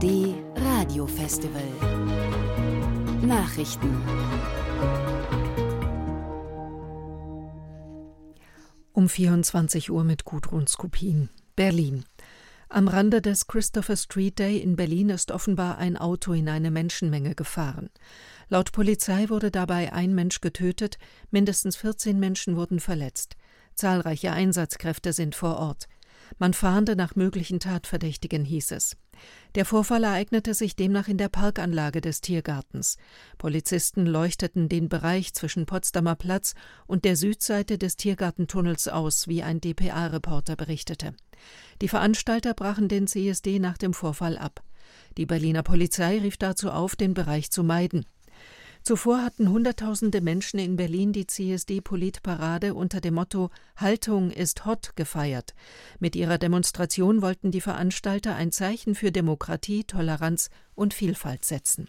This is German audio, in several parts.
ARD Radiofestival. Nachrichten. Um 24 Uhr mit Gudrun Skopin. Berlin. Am Rande des Christopher Street Day in Berlin ist offenbar ein Auto in eine Menschenmenge gefahren. Laut Polizei wurde dabei ein Mensch getötet, mindestens 14 Menschen wurden verletzt. Zahlreiche Einsatzkräfte sind vor Ort. Man fahnde nach möglichen Tatverdächtigen, hieß es. Der Vorfall ereignete sich demnach in der Parkanlage des Tiergartens. Polizisten leuchteten den Bereich zwischen Potsdamer Platz und der Südseite des Tiergartentunnels aus, wie ein dpa-Reporter berichtete. Die Veranstalter brachen den CSD nach dem Vorfall ab. Die Berliner Polizei rief dazu auf, den Bereich zu meiden. Zuvor hatten Hunderttausende Menschen in Berlin die CSD-Politparade unter dem Motto »Haltung ist hot« gefeiert. Mit ihrer Demonstration wollten die Veranstalter ein Zeichen für Demokratie, Toleranz und Vielfalt setzen.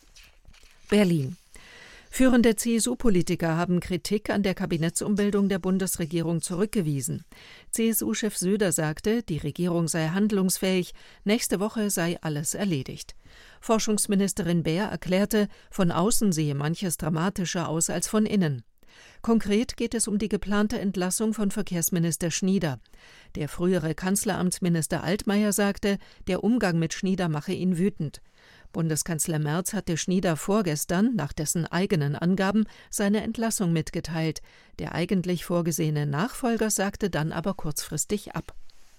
Berlin. Führende CSU-Politiker haben Kritik an der Kabinettsumbildung der Bundesregierung zurückgewiesen. CSU-Chef Söder sagte, die Regierung sei handlungsfähig, nächste Woche sei alles erledigt. Forschungsministerin Baer erklärte, von außen sehe manches dramatischer aus als von innen. Konkret geht es um die geplante Entlassung von Verkehrsminister Schnieder. Der frühere Kanzleramtsminister Altmaier sagte, der Umgang mit Schnieder mache ihn wütend. Bundeskanzler Merz hatte Schnieder vorgestern, nach dessen eigenen Angaben, seine Entlassung mitgeteilt. Der eigentlich vorgesehene Nachfolger sagte dann aber kurzfristig ab.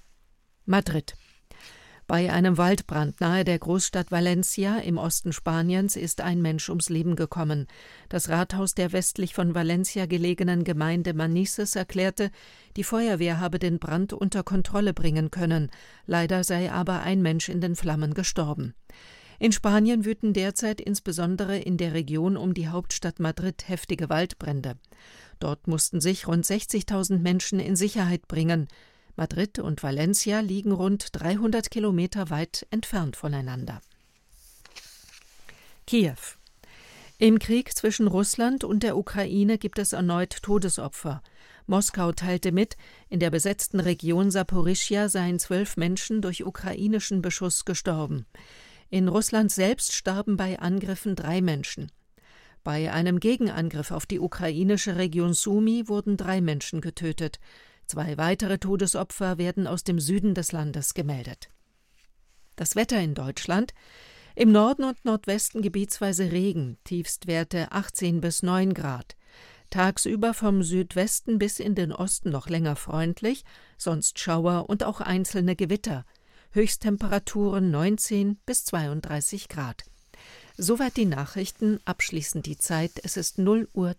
Madrid. Bei einem Waldbrand nahe der Großstadt Valencia im Osten Spaniens ist ein Mensch ums Leben gekommen. Das Rathaus der westlich von Valencia gelegenen Gemeinde Manises erklärte, die Feuerwehr habe den Brand unter Kontrolle bringen können. Leider sei aber ein Mensch in den Flammen gestorben. In Spanien wüten derzeit insbesondere in der Region um die Hauptstadt Madrid heftige Waldbrände. Dort mussten sich rund 60.000 Menschen in Sicherheit bringen. Madrid und Valencia liegen rund 300 Kilometer weit entfernt voneinander. Kiew. Im Krieg zwischen Russland und der Ukraine gibt es erneut Todesopfer. Moskau teilte mit, in der besetzten Region Saporischschja seien 12 Menschen durch ukrainischen Beschuss gestorben. In Russland selbst starben bei Angriffen 3 Menschen. Bei einem Gegenangriff auf die ukrainische Region Sumy wurden 3 Menschen getötet. 2 weitere Todesopfer werden aus dem Süden des Landes gemeldet. Das Wetter in Deutschland: Im Norden und Nordwesten gebietsweise Regen, Tiefstwerte 18 bis 9 Grad. Tagsüber vom Südwesten bis in den Osten noch länger freundlich, sonst Schauer und auch einzelne Gewitter. Höchsttemperaturen 19 bis 32 Grad. Soweit die Nachrichten, abschließend die Zeit, es ist 0:03 Uhr.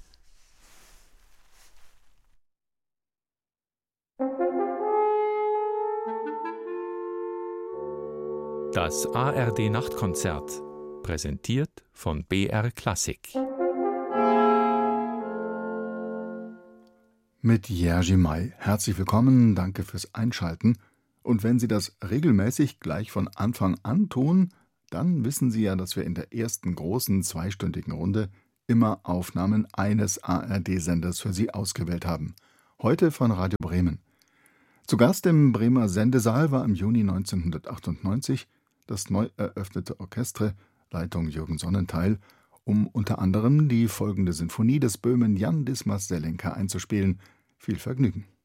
Das ARD-Nachtkonzert, präsentiert von BR Klassik. Mit Jerzy May. Herzlich willkommen, danke fürs Einschalten. Und wenn Sie das regelmäßig gleich von Anfang an tun, dann wissen Sie ja, dass wir in der ersten großen zweistündigen Runde immer Aufnahmen eines ARD-Senders für Sie ausgewählt haben. Heute von Radio Bremen. Zu Gast im Bremer Sendesaal war im Juni 1998 das neu eröffnete Orchestre, Leitung Jürgen Sonnentheil, um unter anderem die folgende Sinfonie des Böhmen Jan Dismas Zelenka einzuspielen. Viel Vergnügen.